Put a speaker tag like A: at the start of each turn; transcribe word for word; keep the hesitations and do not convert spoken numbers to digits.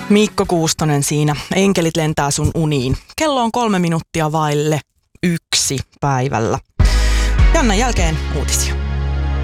A: Mikko Kuustonen siinä. Enkelit lentää sun uniin. Kello on kolme minuuttia vaille yksi päivällä. Jannan jälkeen uutisia.